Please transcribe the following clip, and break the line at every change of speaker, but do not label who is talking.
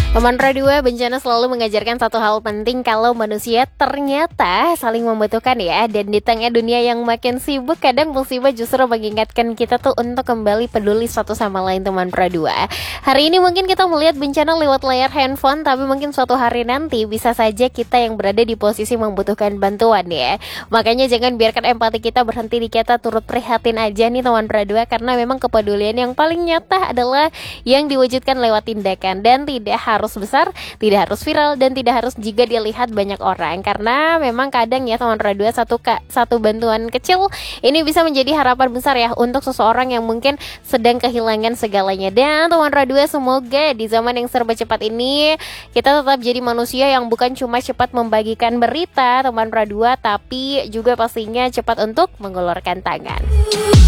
Teman Radua Bencana selalu mengajarkan satu hal penting kalau manusia ternyata saling membutuhkan ya. Dan di tengah dunia yang makin sibuk, kadang musibah justru mengingatkan kita tuh untuk kembali peduli satu sama lain teman Radua. Hari ini mungkin kita melihat bencana lewat layar handphone, tapi mungkin suatu hari nanti bisa saja kita yang berada di posisi membutuhkan bantuan ya. Makanya jangan biarkan empati kita berhenti di kata turut prihatin aja nih teman Radua, karena memang kepedulian yang paling nyata adalah yang diwujudkan lewat tindakan dan tidak harus besar, tidak harus viral, dan tidak harus juga dilihat banyak orang. Karena memang kadang ya teman Radua, satu bantuan kecil ini bisa menjadi harapan besar ya untuk seseorang yang mungkin sedang kehilangan segalanya. Dan teman Radua, semoga di zaman yang serba cepat ini kita tetap jadi manusia yang bukan cuma cepat membagikan berita teman Radua, tapi juga pastinya cepat untuk mengulurkan tangan.